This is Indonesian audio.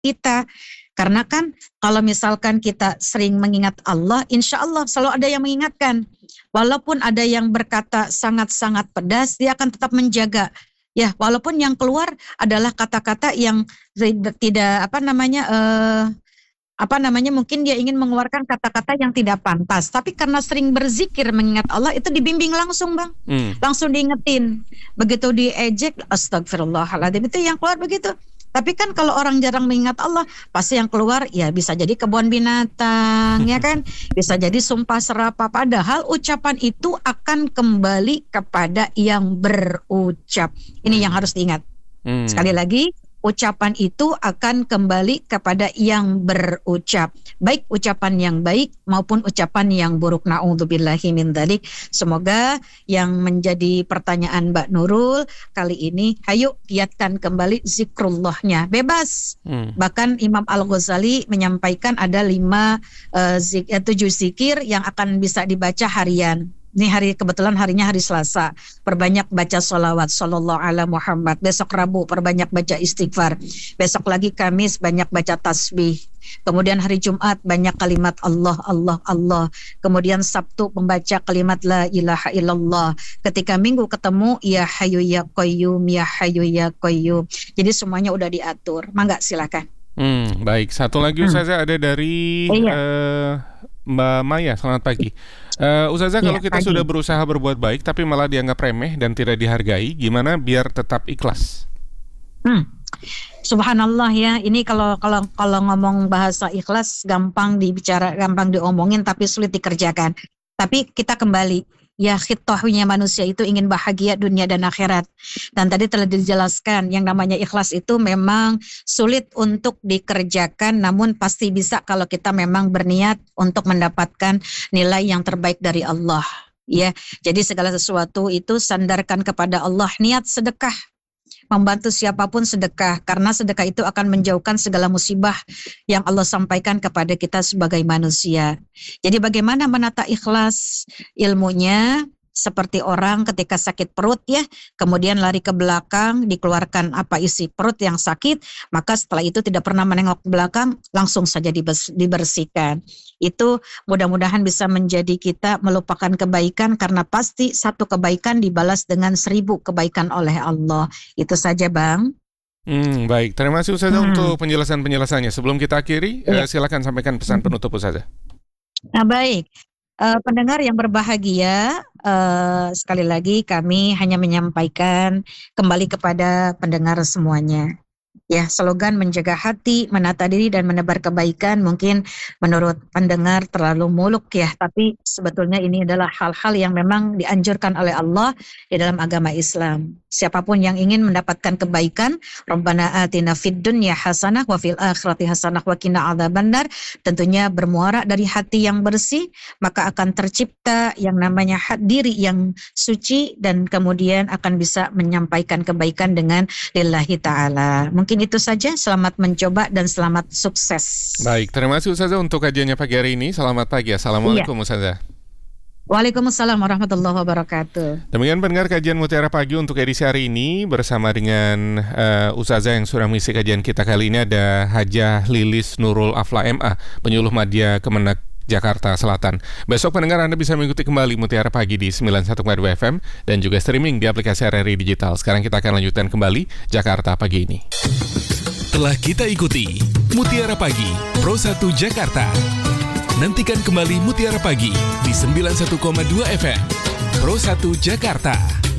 kita. Karena kan kalau misalkan kita sering mengingat Allah, insya Allah selalu ada yang mengingatkan. Walaupun ada yang berkata sangat-sangat pedas, dia akan tetap menjaga. Ya, walaupun yang keluar adalah kata-kata yang tidak mungkin dia ingin mengeluarkan kata-kata yang tidak pantas. Tapi karena sering berzikir mengingat Allah, itu dibimbing langsung, Bang. Langsung diingetin. Begitu diejek, astagfirullahaladzim, itu yang keluar begitu. Tapi kan kalau orang jarang mengingat Allah, pasti yang keluar ya bisa jadi kebun binatang, ya kan? Bisa jadi sumpah serapah. Padahal ucapan itu akan kembali kepada yang berucap. Ini yang harus diingat. Sekali lagi, ucapan itu akan kembali kepada yang berucap. Baik ucapan yang baik maupun ucapan yang buruk. Na'udzubillahi min dzalik. Semoga yang menjadi pertanyaan Mbak Nurul kali ini, ayo giatkan kembali zikrullahnya. Bebas. Bahkan Imam Al-Ghazali menyampaikan ada 7 zikir yang akan bisa dibaca harian. Ini kebetulan harinya hari Selasa. Perbanyak baca sholawat sallallahu ala Muhammad. Besok Rabu perbanyak baca istighfar. Besok lagi Kamis banyak baca tasbih. Kemudian hari Jumat banyak kalimat Allah, Allah, Allah. Kemudian Sabtu membaca kalimat la ilaha illallah. Ketika Minggu ketemu ya Hayyu ya Qayyum, ya Hayyu ya Qayyum. Jadi semuanya udah diatur. Mangga silakan. Baik, satu lagi Ustazah ada dari Mbak Maya. Selamat pagi. Ustazah, kalau kita sudah berusaha berbuat baik tapi malah dianggap remeh dan tidak dihargai, gimana biar tetap ikhlas? Subhanallah ya, ini kalau ngomong bahasa ikhlas gampang diomongin tapi sulit dikerjakan. Tapi kita kembali, ya khitohnya manusia itu ingin bahagia dunia dan akhirat. Dan tadi telah dijelaskan yang namanya ikhlas itu memang sulit untuk dikerjakan, namun pasti bisa kalau kita memang berniat untuk mendapatkan nilai yang terbaik dari Allah. Ya, jadi segala sesuatu itu sandarkan kepada Allah, niat sedekah. Membantu siapapun sedekah, karena sedekah itu akan menjauhkan segala musibah yang Allah sampaikan kepada kita sebagai manusia. Jadi bagaimana menata ikhlas? Ilmunya seperti orang ketika sakit perut ya, kemudian lari ke belakang, dikeluarkan apa isi perut yang sakit, maka setelah itu tidak pernah menengok ke belakang, langsung saja dibersihkan. Itu mudah-mudahan bisa menjadi kita melupakan kebaikan, karena pasti satu kebaikan dibalas dengan 1000 kebaikan oleh Allah. Itu saja, Bang. Baik, terima kasih Ustazah untuk penjelasannya. Sebelum kita akhiri, silakan sampaikan pesan penutup Ustazah. Nah, baik. Pendengar yang berbahagia, sekali lagi kami hanya menyampaikan kembali kepada pendengar semuanya. Ya, slogan menjaga hati, menata diri dan menebar kebaikan mungkin menurut pendengar terlalu muluk ya, tapi sebetulnya ini adalah hal-hal yang memang dianjurkan oleh Allah di dalam agama Islam. Siapapun yang ingin mendapatkan kebaikan, Rabbana atina fid dunya hasanah wa fil akhirati hasanah wa qina adzabannar, tentunya bermuara dari hati yang bersih, maka akan tercipta yang namanya diri yang suci dan kemudian akan bisa menyampaikan kebaikan dengan lillahi ta'ala. Mungkin itu saja, selamat mencoba dan selamat sukses. Baik, terima kasih Ustazah untuk kajiannya pagi hari ini. Selamat pagi. Assalamualaikum Ustazah. Waalaikumsalam warahmatullahi wabarakatuh. Demikian pendengar kajian Mutiara Pagi untuk edisi hari ini bersama dengan Ustazah yang sudah mengisi kajian kita kali ini ada Hajah Lilis Nurul Afla MA, penyuluh Madya Kemenak Jakarta Selatan. Besok pendengar Anda bisa mengikuti kembali Mutiara Pagi di 91,2 FM dan juga streaming di aplikasi RRI Digital. Sekarang kita akan lanjutkan kembali Jakarta Pagi ini. Telah kita ikuti Mutiara Pagi Pro 1 Jakarta. Nantikan kembali Mutiara Pagi di 91,2 FM Pro 1 Jakarta.